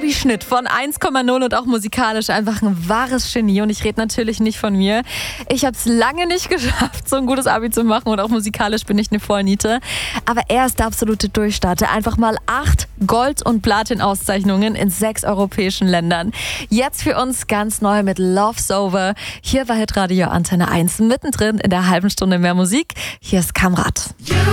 Abischnitt von 1,0 und auch musikalisch einfach ein wahres Genie. Und ich rede natürlich nicht von mir. Ich habe es lange nicht geschafft, so ein gutes Abi zu machen und auch musikalisch bin ich eine Vollniete. Aber er ist der absolute Durchstarter. Einfach mal 8 Gold- und Platin-Auszeichnungen in 6 europäischen Ländern. Jetzt für uns ganz neu mit Love's Over. Hier bei Hitradio Antenne 1 mittendrin in der halben Stunde mehr Musik. Hier ist Kamrat.